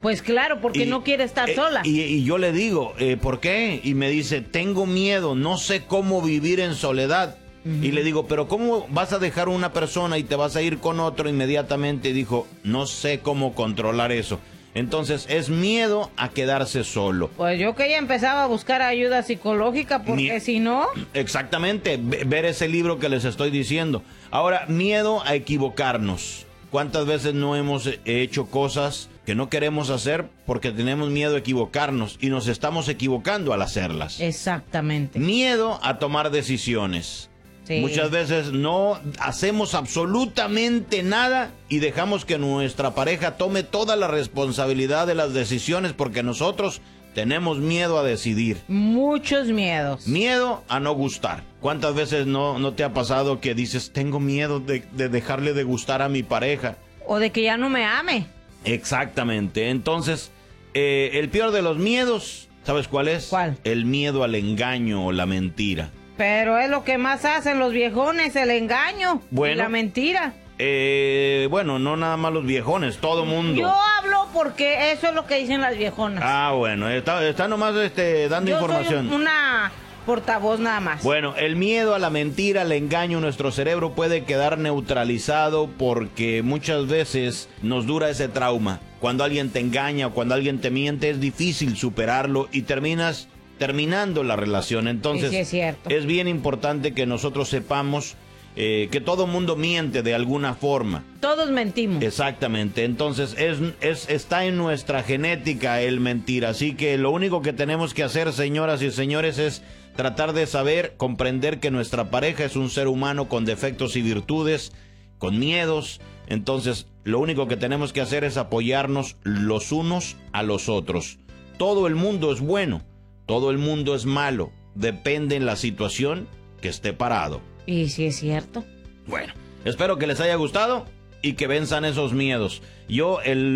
Pues claro, porque no quiere estar sola. Y yo le digo, ¿por qué? Y me dice, tengo miedo, no sé cómo vivir en soledad. Y le digo, pero ¿cómo vas a dejar una persona y te vas a ir con otro inmediatamente? Y dijo, no sé cómo controlar eso. Entonces, es miedo a quedarse solo. Pues yo que ya empezaba a buscar ayuda psicológica, porque si no... Exactamente, ver ese libro que les estoy diciendo. Ahora, miedo a equivocarnos. ¿Cuántas veces no hemos hecho cosas que no queremos hacer porque tenemos miedo a equivocarnos y nos estamos equivocando al hacerlas? Exactamente. Miedo a tomar decisiones. Sí. Muchas veces no hacemos absolutamente nada y dejamos que nuestra pareja tome toda la responsabilidad de las decisiones porque nosotros tenemos miedo a decidir. Muchos miedos. Miedo a no gustar. ¿Cuántas veces no te ha pasado que dices, tengo miedo de dejarle de gustar a mi pareja? O de que ya no me ame. Exactamente. Entonces, el peor de los miedos, ¿sabes cuál es? ¿Cuál? El miedo al engaño o la mentira. Pero es lo que más hacen los viejones, el engaño y la mentira. Bueno, no nada más los viejones, todo mundo. Yo hablo porque eso es lo que dicen las viejonas. Ah, bueno, está nomás dando información. Yo soy una portavoz nada más. Bueno, el miedo a la mentira, al engaño, nuestro cerebro puede quedar neutralizado porque muchas veces nos dura ese trauma. Cuando alguien te engaña o cuando alguien te miente, es difícil superarlo y terminando la relación. Entonces, sí, es cierto. Es bien importante que nosotros sepamos que todo mundo miente de alguna forma. Todos mentimos. Exactamente. Entonces, está en nuestra genética el mentir. Así que lo único que tenemos que hacer, señoras y señores, es tratar de saber, comprender que nuestra pareja es un ser humano con defectos y virtudes, con miedos. Entonces, lo único que tenemos que hacer es apoyarnos los unos a los otros. Todo el mundo es bueno. Todo el mundo es malo, depende en la situación que esté parado. Y sí es cierto. Bueno, espero que les haya gustado y que venzan esos miedos.